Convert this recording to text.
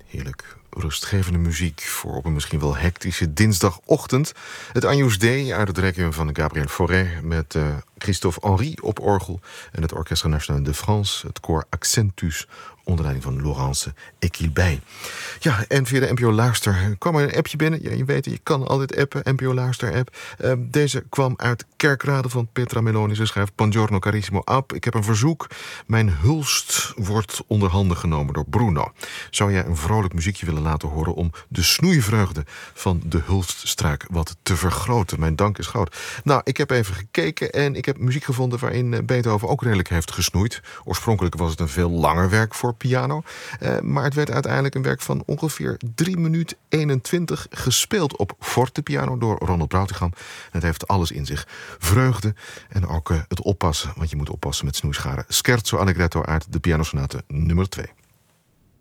Heerlijk rustgevende muziek voor op een misschien wel hectische dinsdagochtend. Het Agnus Dei uit het Requiem van Gabriel Fauré met Christophe Henry op orgel en het Orchestre National de France, het koor Accentus onder leiding van Laurence Equilbey. Ja, en via de NPO Luister kwam er een appje binnen. Ja, je weet, je kan altijd appen, NPO Luister app. Deze kwam uit Kerkrade van Petra Meloni. Ze schrijft: Buongiorno carissimo Ab. Ik heb een verzoek. Mijn hulst wordt onder handen genomen door Bruno. Zou jij een vrolijk muziekje willen laten horen om de snoeivreugde van de hulststruik wat te vergroten? Mijn dank is groot. Nou, ik heb even gekeken en ik heb muziek gevonden waarin Beethoven ook redelijk heeft gesnoeid. Oorspronkelijk was het een veel langer werk voor piano. Maar het werd uiteindelijk een werk van ongeveer 3 minuten 21 gespeeld op fortepiano door Ronald Brautigam. Het heeft alles in zich. Vreugde en ook het oppassen, want je moet oppassen met snoeischaren. Scherzo allegretto uit de pianosonate nummer 2.